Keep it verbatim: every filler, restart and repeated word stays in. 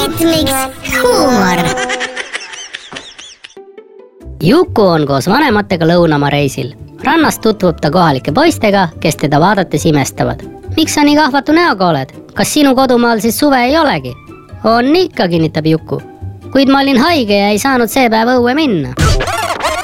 Rütmiks huumor. Juku on koos vanematega lõunamaa reisil. Rannast tutvub ta kohalike poistega, kes teda vaadates imestavad. Miks sa nii kahvatu näoga oled? Kas sinu kodumaal siis suve ei olegi? On ikka, kinnitab Juku. Kuid ma olin haige ja ei saanud see päev õue minna.